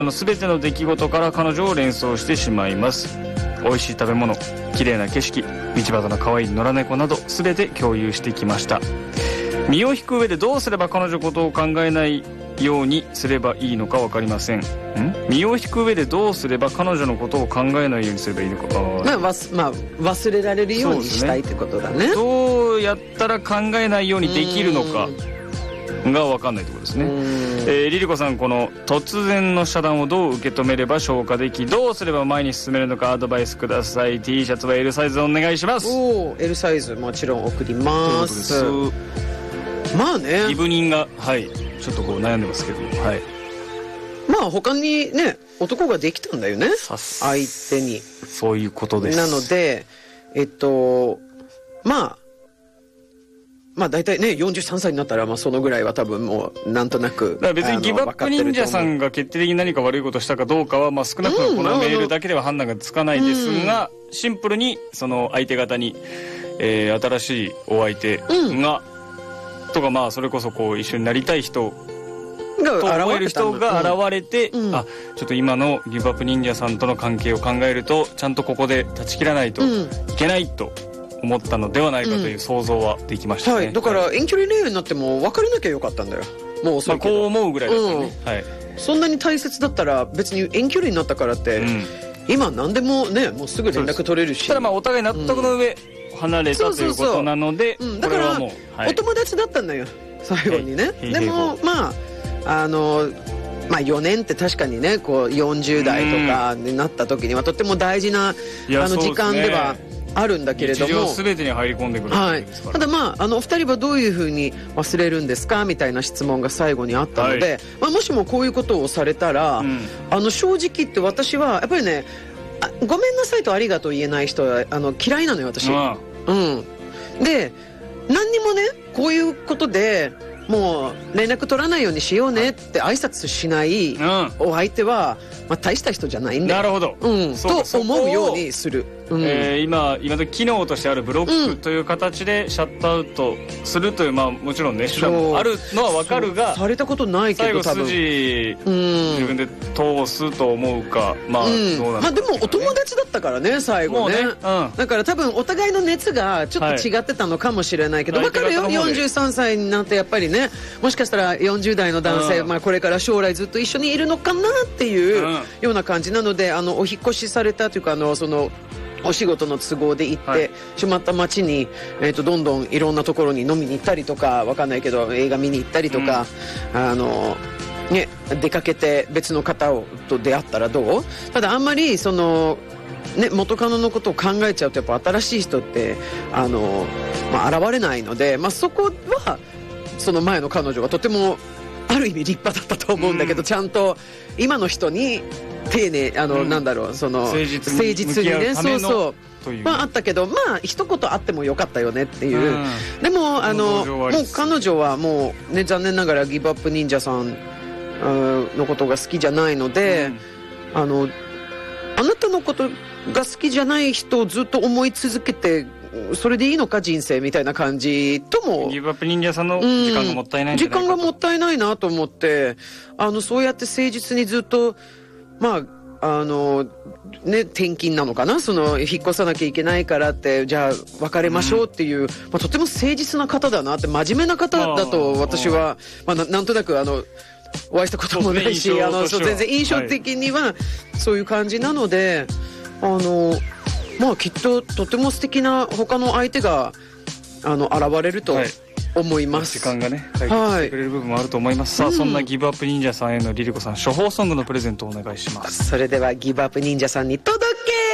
全ての出来事から彼女を連想してしまいます。美味しい食べ物、綺麗な景色、道端の可愛い野良猫など全て共有してきました。身を引く上でどうすれば彼女のことを考えないようにすればいいのか分かりません。身を引く上でどうすれば彼女のことを考えないようにすればいいのか、 忘れられるようにしたいってことだね。 どうやったら考えないようにできるのかが分かんないところですね。リリコさん、この突然の遮断をどう受け止めれば消化でき、どうすれば前に進めるのかアドバイスください。 T シャツは L サイズお願いします。 L サイズもちろん送ります。まあね、 イブニンがちょっとこう悩んでますけども、 他にね男ができたんだよね、相手に。 そういうことです。 なので大体ね43歳になったらそのぐらいは多分もうなんとなく。 だから別にギブアップ忍者さんが決定的に何か悪いことしたかどうかは少なくともこのメールだけでは判断がつかないですが、シンプルにその相手方に、新しいお相手が、とかそれこそこう一緒になりたい人と思える人が現れて、ちょっと今のギブアップ忍者さんとの関係を考えるとちゃんとここで断ち切らないといけないと思ったのではないかという想像はできましたね。 だから遠距離恋愛になっても別れなきゃよかったんだよ。もう遅いけど、 こう思うぐらいですよね。 そんなに大切だったら別に遠距離になったからって、今何でもねもうすぐ連絡取れるし、 ただお互い納得の上、離れたということなので、 だからお友達だったんだよ最後にね。でも4年って確かにねこう40代とかになった時にはとっても大事な時間ではあるんだけれども、 日常全てに入り込んでくる、 ただお二人はどういうふうに忘れるんですかみたいな質問が最後にあったので、もしもこういうことをされたら、正直言って私はやっぱりね、ごめんなさいとありがとう言えない人は嫌いなのよ私。で何にもねこういうことでもう連絡取らないようにしようねって挨拶しないお相手は、大した人じゃないんだよ。 なるほど、 と思うようにする。 今の機能としてあるブロックという形でシャットアウトするという、もちろんね手段もあるのは分かるが、 されたことないけど最後筋自分で通すと思うか、どうなんだでもお友達だったからね最後ね。だから多分お互いの熱がちょっと違ってたのかもしれないけど、分かるよ。43歳になってやっぱりね、もしかしたら40代の男性、これから将来ずっと一緒にいるのかなっていうような感じなので、お引越しされたというかそのお仕事の都合で行ってしまった街に、どんどんいろんなところに飲みに行ったりとかわかんないけど映画見に行ったりとか、出かけて別の方と出会ったらどう？ただあんまり元カノのことを考えちゃうとやっぱ新しい人って現れないので、そこはその前の彼女はとてもある意味立派だったと思うんだけど、ちゃんと今の人に丁寧誠実にね、あったけど一言あってもよかったよねっていう。でももう彼女はもうね残念ながらギブアップ忍者さんのことが好きじゃないので、あなたのことが好きじゃない人をずっと思い続けてそれでいいのか人生みたいな感じとも。 ギブアップ忍者さんの時間がもったいないんじゃないかと。 時間がもったいないなと思って、そうやって誠実にずっと転勤なのかな、引っ越さなきゃいけないからってじゃあ別れましょうっていう、とても誠実な方だなって、真面目な方だと私はなんとなくお会いしたこともないし、全然印象的にはそういう感じなので、きっととても素敵な他の相手が現れると思います。 時間がね解決してくれる部分もあると思います。さあそんなギブアップ忍者さんへのリリコさん、処方ソングのプレゼントをお願いします。 それではギブアップ忍者さんに届け